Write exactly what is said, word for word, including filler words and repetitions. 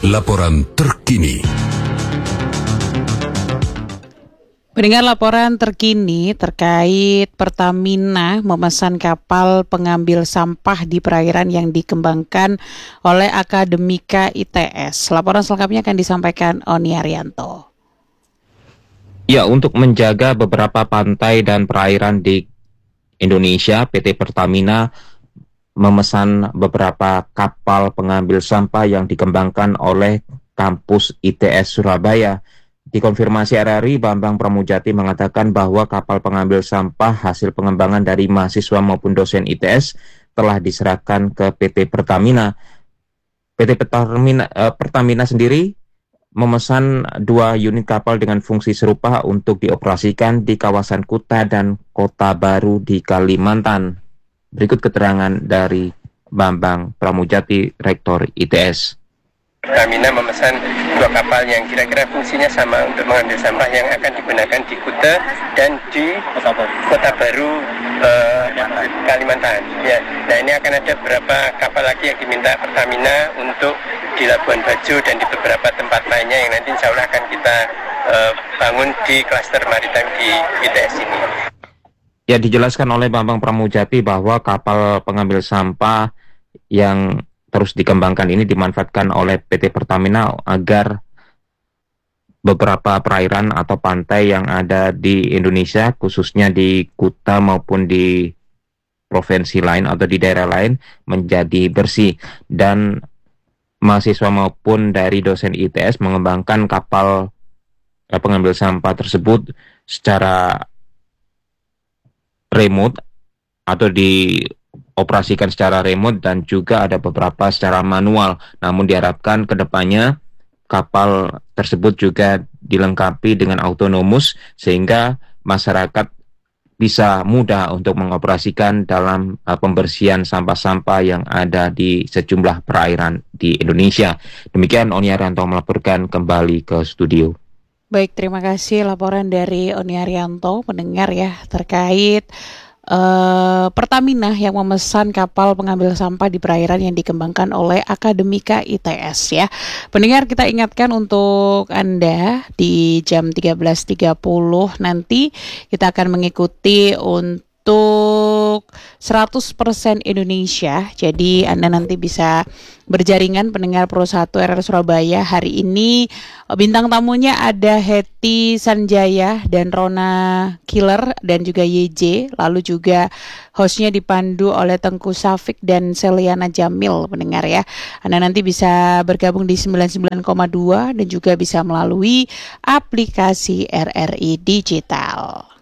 laporan terkini. Mendengar laporan terkini terkait Pertamina memesan kapal pengambil sampah di perairan yang dikembangkan oleh Akademika I T S. Laporan selengkapnya akan disampaikan Oni Arianto. Ya, untuk menjaga beberapa pantai dan perairan di Indonesia, P T Pertamina memesan beberapa kapal pengambil sampah yang dikembangkan oleh kampus I T S Surabaya. Dikonfirmasi R R I, Bambang Pramujati mengatakan bahwa kapal pengambil sampah hasil pengembangan dari mahasiswa maupun dosen I T S telah diserahkan ke P T Pertamina. P T Pertamina, eh, Pertamina sendiri memesan dua unit kapal dengan fungsi serupa untuk dioperasikan di kawasan Kuta dan Kota Baru di Kalimantan. Berikut keterangan dari Bambang Pramujati, Rektor I T S. Pertamina memesan dua kapal yang kira-kira fungsinya sama untuk mengambil sampah yang akan digunakan di Kuta dan di Kota Baru eh, Kalimantan. Ya, nah ini akan ada beberapa kapal lagi yang diminta Pertamina untuk di Labuan Bajo dan di beberapa tempat lainnya yang nanti insya Allah akan kita eh, bangun di klaster maritim di I T S ini. Ya, dijelaskan oleh Bambang Pramujati bahwa kapal pengambil sampah yang terus dikembangkan ini dimanfaatkan oleh P T Pertamina agar beberapa perairan atau pantai yang ada di Indonesia, khususnya di Kuta maupun di provinsi lain atau di daerah lain, menjadi bersih. Dan mahasiswa maupun dari dosen I T S mengembangkan kapal eh, pengambil sampah tersebut secara remote atau dioperasikan secara remote dan juga ada beberapa secara manual. Namun diharapkan ke depannya kapal tersebut juga dilengkapi dengan autonomous sehingga masyarakat bisa mudah untuk mengoperasikan dalam uh, pembersihan sampah-sampah yang ada di sejumlah perairan di Indonesia. Demikian Oni Arianto melaporkan kembali ke studio. Baik, terima kasih laporan dari Oni Arianto, pendengar ya, terkait uh, Pertamina yang memesan kapal pengambil sampah di perairan yang dikembangkan oleh Akademika I T S ya. Pendengar, kita ingatkan untuk Anda di jam tiga belas tiga puluh nanti kita akan mengikuti untuk Untuk seratus persen Indonesia. Jadi Anda nanti bisa berjaringan pendengar Pro satu R R Surabaya. Hari ini bintang tamunya ada Hetty Sanjaya dan Rona Killer dan juga Y J. Lalu juga hostnya dipandu oleh Tengku Safik dan Seliana Jamil, pendengar ya. Anda nanti bisa bergabung di sembilan puluh sembilan koma dua dan juga bisa melalui aplikasi R R I Digital.